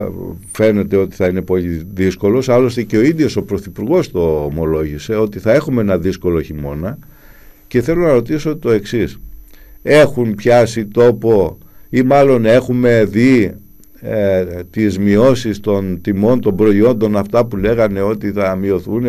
φαίνεται ότι θα είναι πολύ δύσκολος. Άλλωστε και ο ίδιος ο Πρωθυπουργός το ομολόγησε ότι θα έχουμε ένα δύσκολο χειμώνα. Και θέλω να ρωτήσω το εξής: έχουν πιάσει τόπο ή μάλλον έχουμε δει τις μειώσεις των τιμών των προϊόντων, αυτά που λέγανε ότι θα μειωθούν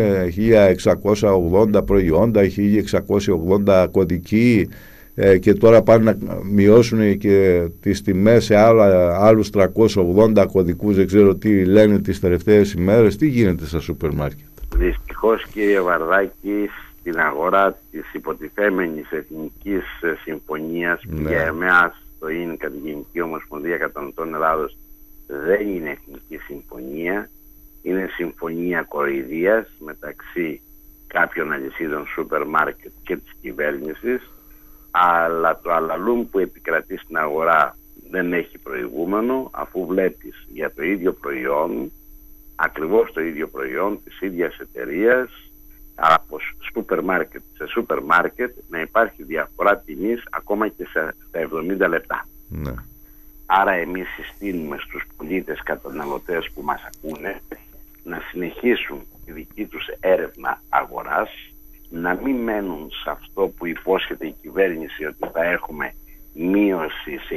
1680 προϊόντα, 1680 κωδικοί, και τώρα πάνε να μειώσουν και τις τιμές σε άλλους 380 κωδικούς, δεν ξέρω τι λένε τις τελευταίες ημέρες. Τι γίνεται στα σούπερ μάρκετ? Δυστυχώς, κύριε Βαρδάκη, στην αγορά της υποτιθέμενης Εθνικής Συμφωνίας, που για εμάς το είναι κατά την Γενική Ομοσπονδία Καταναλωτών Ελλάδος δεν είναι Εθνική Συμφωνία, είναι συμφωνία κοροϊδίας μεταξύ κάποιων αλυσίδων σούπερ μάρκετ και της κυβέρνησης, αλλά το αλαλούμ που επικρατεί στην αγορά δεν έχει προηγούμενο, αφού βλέπεις για το ίδιο προϊόν, ακριβώς το ίδιο προϊόν της ίδιας εταιρείας, από σούπερ μάρκετ σε σούπερ μάρκετ, να υπάρχει διαφορά τιμής ακόμα και στα 70 λεπτά. Ναι. Άρα εμείς συστήνουμε στους πολίτες καταναλωτές που μας ακούνε να συνεχίσουν τη δική τους έρευνα αγοράς, να μην μένουν σε αυτό που υπόσχεται η κυβέρνηση ότι θα έχουμε μείωση σε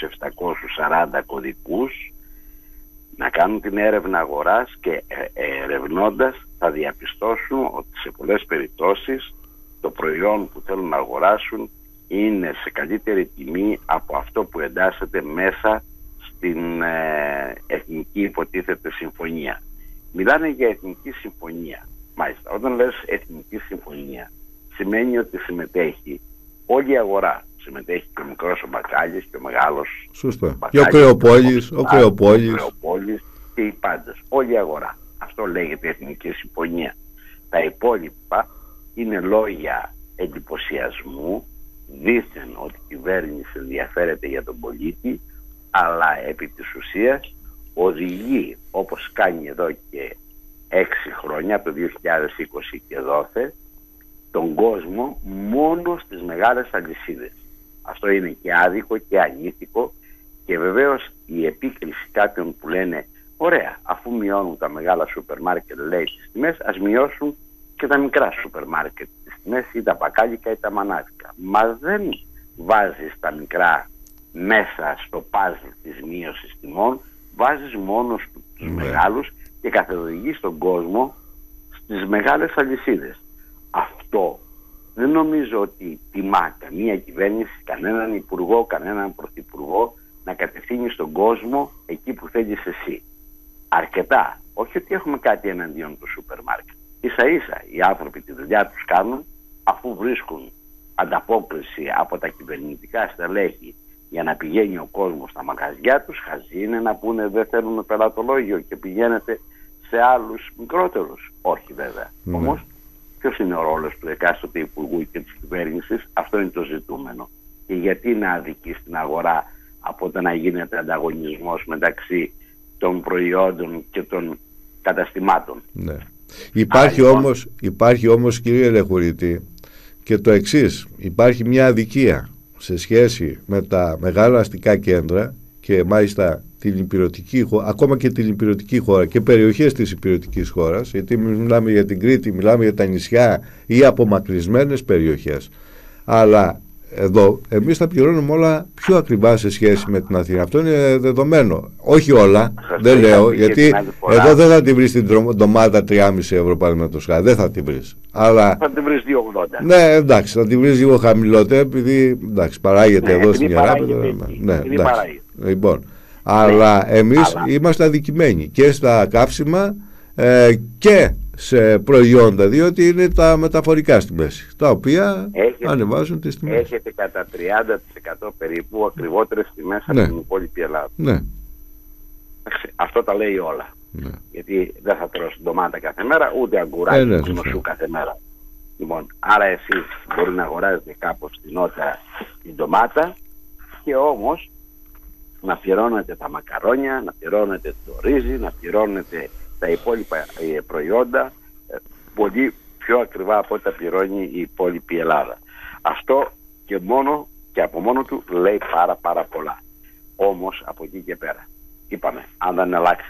1740 κωδικούς, να κάνουν την έρευνα αγοράς και ερευνώντας θα διαπιστώσουν ότι σε πολλές περιπτώσεις το προϊόν που θέλουν να αγοράσουν είναι σε καλύτερη τιμή από αυτό που εντάσσεται μέσα στην Εθνική υποτίθεται Συμφωνία. Μιλάνε για Εθνική Συμφωνία. Μάλιστα, όταν λες Εθνική Συμφωνία, σημαίνει ότι συμμετέχει όλη η αγορά. Συμμετέχει και ο μικρός ο μπακάλης και ο μεγάλος. Σωστά. Και ο κρεοπόλης, και οι πάντες. Όλη η αγορά. Αυτό λέγεται Εθνική Συμφωνία. Τα υπόλοιπα είναι λόγια εντυπωσιασμού, δήθεν ότι η κυβέρνηση ενδιαφέρεται για τον πολίτη, αλλά επί της ουσίας οδηγεί, όπως κάνει εδώ και 6 χρόνια, από το 2020 και δόθε, τον κόσμο μόνο στις μεγάλες αλυσίδες. Αυτό είναι και άδικο και ανήθικο, και βεβαίως η επίκριση κάποιων που λένε ωραία, αφού μειώνουν τα μεγάλα σούπερ μάρκετ, λέει, τις τιμές, ας μειώσουν και τα μικρά σούπερ μάρκετ τις τιμές, ή τα μπακάλικα ή τα μανάδικα. Μα δεν βάζεις τα μικρά μέσα στο παζλ της μείωσης τιμών, βάζεις μόνο τους μεγάλους και καθοδηγείς τον κόσμο στις μεγάλες αλυσίδες. Αυτό δεν νομίζω ότι τιμά καμία κυβέρνηση, κανέναν υπουργό, κανέναν πρωθυπουργό να κατευθύνει στον κόσμο εκεί που θέλεις εσύ. Αρκετά. Όχι ότι έχουμε κάτι εναντίον του σούπερ μάρκετ. Ίσα ίσα οι άνθρωποι τη δουλειά τους κάνουν, αφού βρίσκουν ανταπόκριση από τα κυβερνητικά στελέχη για να πηγαίνει ο κόσμος στα μαγαζιά τους. Χαζί είναι να πούνε δεν θέλουμε πελατολόγιο και πηγαίνετε σε άλλους μικρότερους. Όχι βέβαια. Όμως ποιος είναι ο ρόλος του εκάστοτε υπουργού και της κυβέρνησης? Αυτό είναι το ζητούμενο. Και γιατί να αδικεί στην αγορά από το να γίνεται ανταγωνισμός μεταξύ των προϊόντων και των καταστημάτων? Ναι. Υπάρχει όμως, κύριε Λεχουρίτη, και το εξής. Υπάρχει μια αδικία σε σχέση με τα μεγάλα αστικά κέντρα και μάλιστα την υπηρετική, ακόμα και την υπηρετική χώρα και περιοχές της υπηρετικής χώρας, γιατί μιλάμε για την Κρήτη, μιλάμε για τα νησιά ή απομακρυσμένες περιοχές. Αλλά εδώ εμείς θα πληρώνουμε όλα πιο ακριβά σε σχέση με την Αθήνα. Αυτό είναι δεδομένο. Όχι όλα, δεν λέω, γιατί εδώ δεν θα την βρεις την ντομάτα 3,5 ευρώ παραδείγματος χάρη. Δεν θα την βρεις. Αλλά θα την βρεις 2,80. Ναι, εντάξει, θα την βρεις λίγο χαμηλότερα, επειδή εντάξει, παράγεται εδώ στην Ιεράπετρα. Ναι, εντάξει. Λοιπόν, αλλά εμείς είμαστε αδικημένοι και στα καύσιμα και σε προϊόντα, διότι είναι τα μεταφορικά στη μέση, τα οποία ανεβάζουν τις τιμές. Έχετε κατά 30% περίπου ακριβότερες τιμές από την υπόλοιπη Ελλάδα. Ναι. Αυτό τα λέει όλα. Ναι. Γιατί δεν θα τρως ντομάτα κάθε μέρα, ούτε αγκουράκι γνωσού κάθε μέρα. Λοιπόν, άρα εσείς μπορεί να αγοράζετε κάπως φθηνότερα την ντομάτα και όμως να πληρώνετε τα μακαρόνια, να πληρώνετε το ρύζι, να πληρώνετε τα υπόλοιπα προϊόντα πολύ πιο ακριβά από ό,τι τα πληρώνει η υπόλοιπη Ελλάδα. Αυτό και από μόνο του λέει πάρα πολλά. Όμως από εκεί και πέρα είπαμε, αν δεν αλλάξει